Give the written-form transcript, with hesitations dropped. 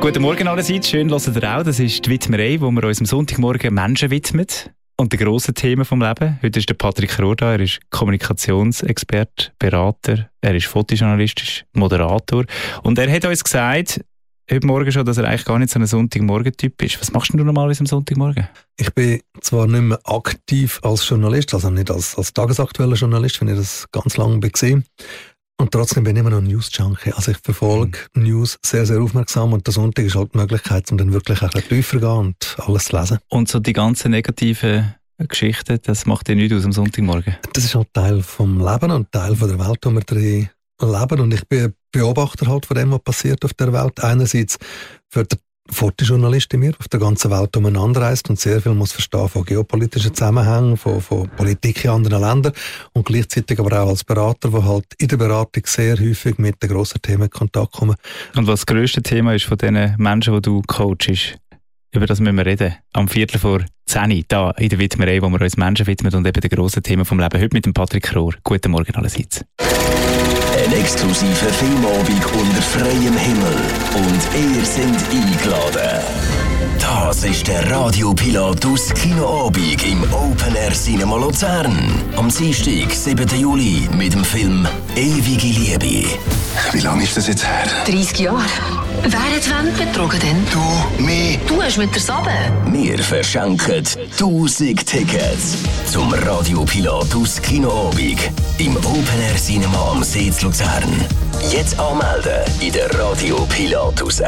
Guten Morgen allerseits, schön hört ihr auch. Das ist die Widmerei, wo wir uns am Sonntagmorgen Menschen widmen und den grossen Themen vom Leben. Heute ist der Patrick Rohr da, er ist Kommunikationsexperte, Berater, er ist Fotojournalist, ist Moderator und er hat uns gesagt, heute Morgen schon, dass er eigentlich gar nicht so ein Sonntagmorgen-Typ ist. Was machst du normalerweise am Sonntagmorgen? Ich bin zwar nicht mehr aktiv als Journalist, also nicht als tagesaktueller Journalist, wenn ich das ganz lange gesehen. Und trotzdem bin ich immer noch ein News-Junkie. Also ich verfolge News sehr, sehr aufmerksam und der Sonntag ist halt die Möglichkeit, um dann wirklich ein bisschen tiefer zu gehen und alles zu lesen. Und so die ganzen negativen Geschichten, das macht dir nichts aus am Sonntagmorgen? Das ist halt Teil vom Leben und Teil von der Welt, wo wir drin leben. Und ich bin Beobachter halt von dem, was passiert auf der Welt. Einerseits für den Fotojournalist in mir auf der ganzen Welt umeinander reist und sehr viel muss verstehen von geopolitischen Zusammenhängen, von Politik in anderen Ländern und gleichzeitig aber auch als Berater, der halt in der Beratung sehr häufig mit den grossen Themen in Kontakt kommt. Und was das grösste Thema ist von diesen Menschen, die du coachst, über das müssen wir reden. Am 9:45 da in der Widmerei, wo wir uns Menschen widmen und eben den grossen Themen vom Leben. Heute mit dem Patrick Rohr. Guten Morgen allerseits. Ein exklusiver Filmabend unter freiem Himmel und ihr seid eingeladen. Das ist der Radio Pilatus Kinoabend im Open Air Cinema Luzern. Am Dienstag, 7. Juli mit dem Film Ewige Liebe. Wie lange ist das jetzt her? 30 Jahre. Wer hat wen betrogen denn? Du, mich. Du hast mit der Sabe. Wir verschenken 1000 Tickets zum Radio Pilatus Kinoabend im Open Air Cinema am See zu Luzern. Jetzt anmelden in der Radio Pilatus